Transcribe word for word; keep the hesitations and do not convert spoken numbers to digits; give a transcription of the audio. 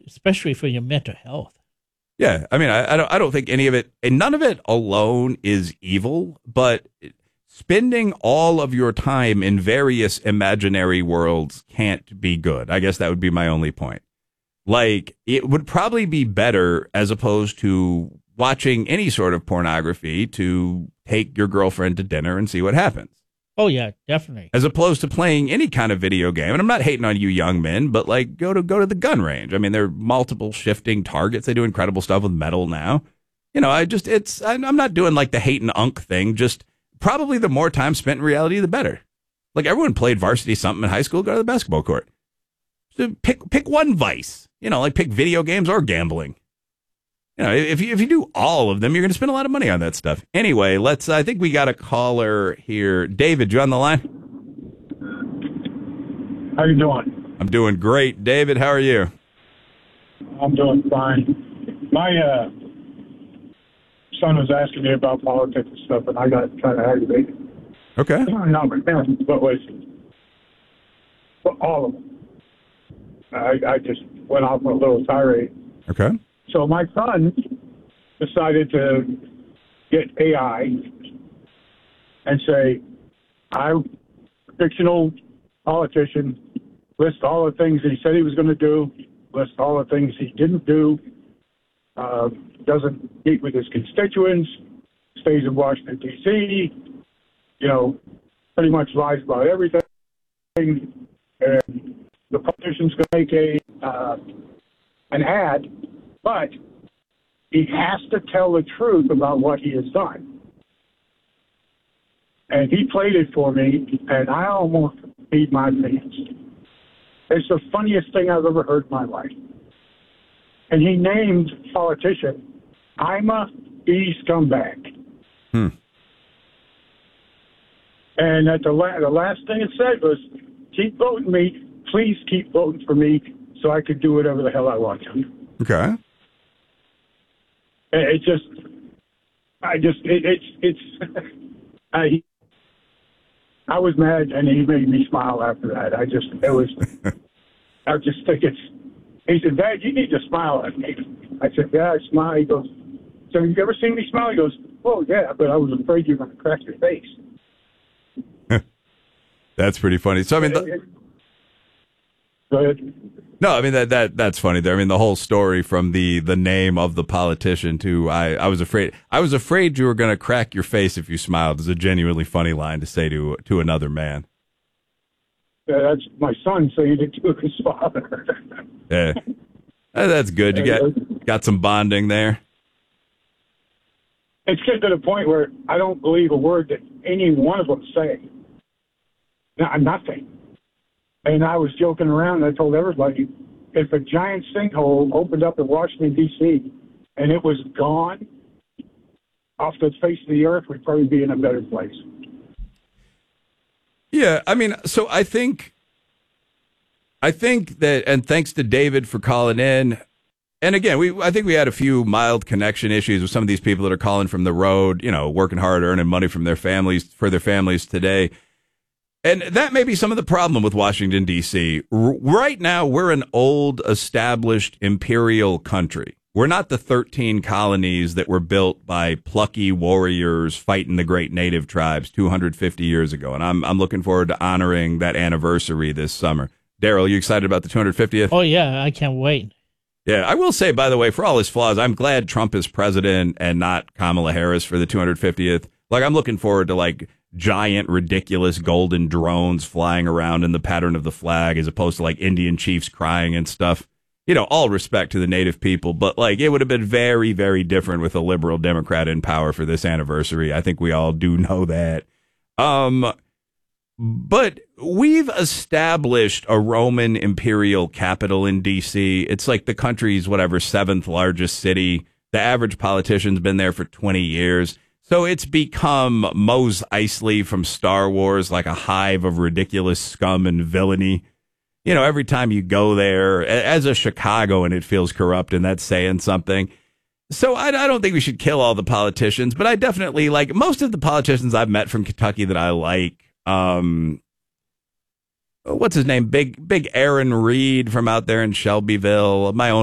especially for your mental health. Yeah, I mean, I, I don't, I don't think any of it, and none of it alone is evil, but spending all of your time in various imaginary worlds can't be good. I guess that would be my only point. Like, it would probably be better, as opposed to watching any sort of pornography, to take your girlfriend to dinner and see what happens. Oh, yeah, definitely. As opposed to playing any kind of video game. And I'm not hating on you young men, but like go to go to the gun range. I mean, there are multiple shifting targets. They do incredible stuff with metal now. You know, I just, it's, I'm not doing like the hate and unk thing. Just probably the more time spent in reality, the better. Like, everyone played varsity something in high school, go to the basketball court. So pick, pick one vice, you know, like pick video games or gambling. You know, if you, if you do all of them, you're going to spend a lot of money on that stuff. Anyway, let's, I think we got a caller here. David, you on the line? How you doing? I'm doing great. David, how are you? I'm doing fine. My uh, son was asking me about politics and stuff, and I got kind of aggravated. Okay. No, but man, but was all of them. I, I just went off on a little tirade. Okay. So my son decided to get A I and say, I'm a fictional politician, list all the things that he said he was going to do, list all the things he didn't do, uh, doesn't meet with his constituents, stays in Washington, D C, you know, pretty much lies about everything. And the politician's going to make a uh, an ad, but he has to tell the truth about what he has done. And he played it for me, and I almost peed my pants. It's the funniest thing I've ever heard in my life. And he named politician Ima B. Scumbag. Hmm. And at the, la- the last thing it said was, keep voting me. Please keep voting for me so I could do whatever the hell I want to. Okay. It, it just, I just, it, it's, it's, I, I was mad, and he made me smile after that. I just, it was, I just think it's, he said, Dad, you need to smile at me. I said, yeah, I smile. He goes, so have you ever seen me smile? He goes, oh, yeah, but I was afraid you were going to crack your face. That's pretty funny. So, I mean, the, Go ahead. no, I mean, that, that, that's funny there. I mean, the whole story from the, the name of the politician to, I, I was afraid, I was afraid you were going to crack your face if you smiled is a genuinely funny line to say to, to another man. Yeah, that's my son saying it to his father. Yeah. Uh, That's good. You got, got some bonding there. It's getting to the point where I don't believe a word that any one of them say. No, nothing. And I was joking around, and I told everybody, if a giant sinkhole opened up in Washington, D C, and it was gone off the face of the earth, we'd probably be in a better place. Yeah, I mean, so I think, I think that, and thanks to David for calling in. And again, we I think we had a few mild connection issues with some of these people that are calling from the road, you know, working hard, earning money from their families, for their families today. And that may be some of the problem with Washington, D C. R- right now, we're an old, established imperial country. We're not the thirteen colonies that were built by plucky warriors fighting the great native tribes two hundred fifty years ago. And I'm I'm looking forward to honoring that anniversary this summer. Daryl, you excited about the two hundred fiftieth? Oh, yeah, I can't wait. Yeah, I will say, by the way, for all his flaws, I'm glad Trump is president and not Kamala Harris for the two hundred fiftieth. Like, I'm looking forward to, like, giant, ridiculous golden drones flying around in the pattern of the flag as opposed to, like, Indian chiefs crying and stuff. You know, all respect to the native people, but, like, it would have been very, very different with a liberal Democrat in power for this anniversary. I think we all do know that. Um, but we've established a Roman imperial capital in D C. It's like the country's, whatever, seventh largest city. The average politician's been there for twenty years. So it's become Mos Eisley from Star Wars, like a hive of ridiculous scum and villainy. You know, every time you go there, as a Chicagoan, it feels corrupt, and that's saying something. So I, I don't think we should kill all the politicians, but I definitely like most of the politicians I've met from Kentucky that I like. Um, what's his name? Big, big Aaron Reed from out there in Shelbyville. My own